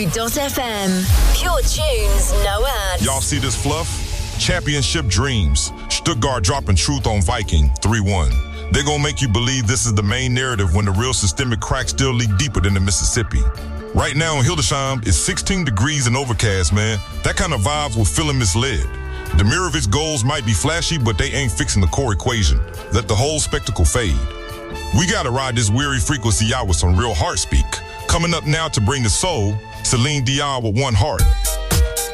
Move.fm. Pure tunes, no ads. Y'all see this fluff? Championship dreams. Stuttgart dropping truth on Viking 3-1. They're gonna make you believe this is the main narrative when the real systemic cracks still leak deeper than the Mississippi. Right now in Hildesheim, it's 16 degrees and overcast, man. That kind of vibes will feeling misled. Demirovic goals might be flashy, but they ain't fixing the core equation. Let the whole spectacle fade. We gotta ride this weary frequency out with some real heart speak. Coming up now to bring the soul, Celine Dion with One Heart.